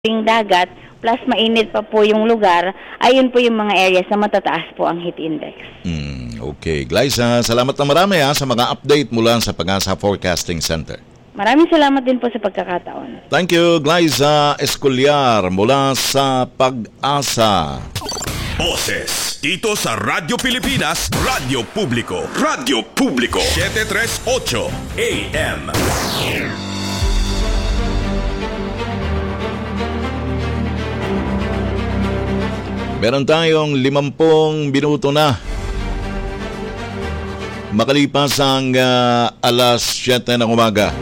yung dagat, plus mainit pa po yung lugar, ayun po yung mga areas na matataas po ang heat index. Okay. Glyza, salamat na marami sa mga update mula sa Pag-asa Forecasting Center. Maraming salamat din po sa pagkakataon. Thank you, Glyza Escolyar mula sa Pag-asa. Boses dito sa Radyo Pilipinas, Radyo Publiko. Radyo Publiko 738 AM. Meron tayong 50 minuto na. Makalipas ang alas 7 ng umaga.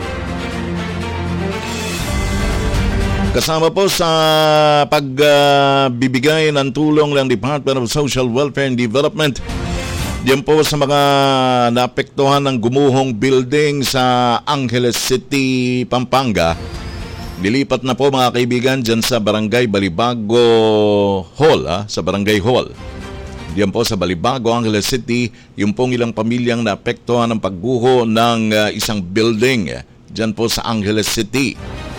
Kasama po sa pagbibigay ng tulong ng Department of Social Welfare and Development. Diyan po sa mga naapektuhan ng gumuhong building sa Angeles City, Pampanga. Nilipat na po mga kaibigan dyan sa Barangay Balibago Hall, sa Barangay Hall. Diyan po sa Balibago, Angeles City, yung pong ilang pamilyang naapektuhan ng pagguho ng isang building dyan po sa Angeles City.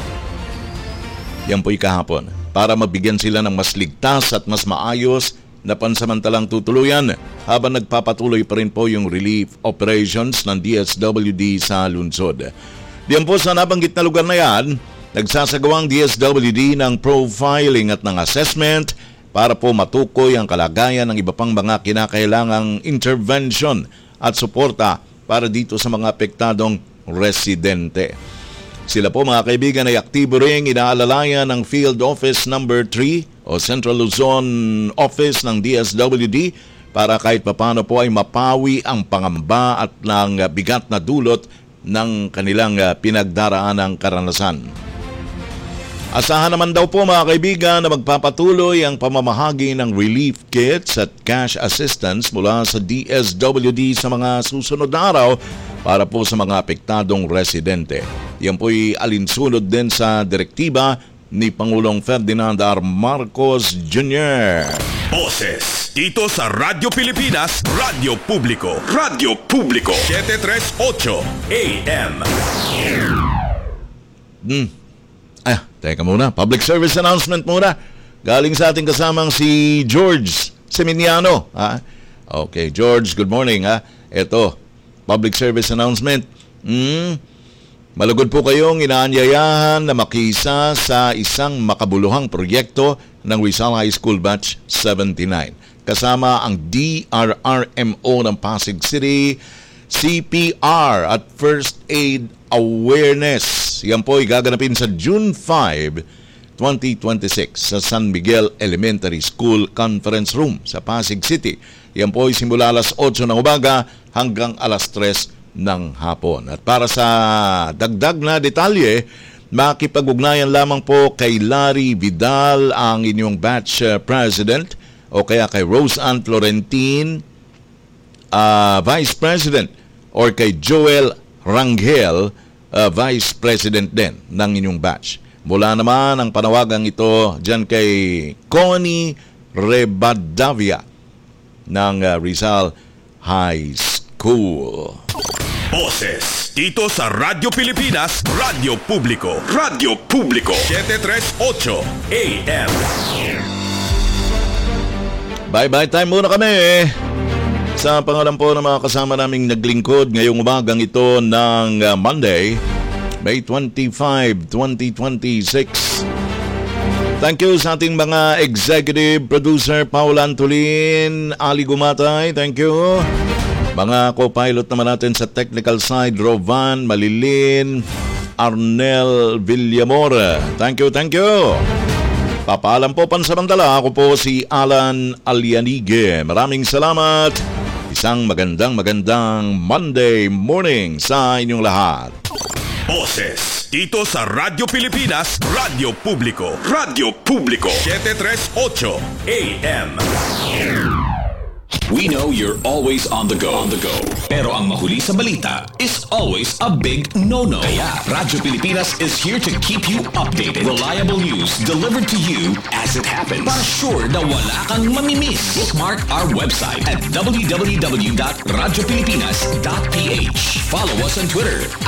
Yan po'y kahapon para mabigyan sila ng mas ligtas at mas maayos na pansamantalang tutuluyan habang nagpapatuloy pa rin po yung relief operations ng DSWD sa lungsod. Diyan po sa nabanggit na lugar na yan, nagsasagawang DSWD ng profiling at ng assessment para po matukoy ang kalagayan ng iba pang mga kinakailangang intervention at suporta para dito sa mga apektadong residente. Sila po mga kaibigan ay aktibo ring inaalalayan ng Field Office No. 3 o Central Luzon Office ng DSWD para kahit papano po ay mapawi ang pangamba at ng bigat na dulot ng kanilang pinagdaraanang karanasan. Asahan naman daw po mga kaibigan na magpapatuloy ang pamamahagi ng relief kits at cash assistance mula sa DSWD sa mga susunod na araw para po sa mga apektadong residente. Yan po'y alinsunod din sa direktiba ni Pangulong Ferdinand R. Marcos Jr. Boses dito sa Radyo Pilipinas, Radyo Publiko. Radyo Publiko 738 AM. Teka muna. Public service announcement muna. Galing sa ating kasamang si George Seminiano. Okay, George, good morning. Ito, public service announcement. Malugod po kayong inaanyayahan na makisa sa isang makabuluhang proyekto ng Rizal High School Batch 79. Kasama ang DRRMO ng Pasig City, CPR at First Aid Awareness. Yan po ay gaganapin sa June 5, 2026 sa San Miguel Elementary School Conference Room sa Pasig City. Yan po ay simula alas 8 ng umaga hanggang alas 3 ng hapon. At para sa dagdag na detalye, makipag-ugnayan lamang po kay Larry Vidal, ang inyong batch president, o kaya kay Rose Ann Florentin, vice president, or kay Joel Rangel, Vice President din ng inyong batch. Mula naman ang panawagang ito dyan kay Connie Rebadavia ng Rizal High School. Boses dito sa Radyo Pilipinas, Radyo Publiko. Radyo Publiko 738 AM. Bye-bye time muna kami. Sa pangalan po ng mga kasama naming naglingkod ngayong umagang ito ng Monday, May 25, 2026. Thank you sa ating mga executive producer, Paul Antolin, Ali Gumatay, thank you. Mga co-pilot naman natin sa technical side, Rovan Malilin, Arnel Villamor. Thank you, thank you. Papaalam po pansamantala, ako po si Alan Alianige. Maraming salamat. Isang magandang Monday morning sa inyong lahat. Boses dito sa Radyo Pilipinas, Radyo Publiko. Radyo Publiko 738 AM. We know you're always on the go. Pero ang mahuli sa balita is always a big no-no. Kaya Radyo Pilipinas is here to keep you updated. Reliable news delivered to you as it happens. Para sure na wala kang mamimiss. Bookmark our website at www.radiopilipinas.ph. Follow us on Twitter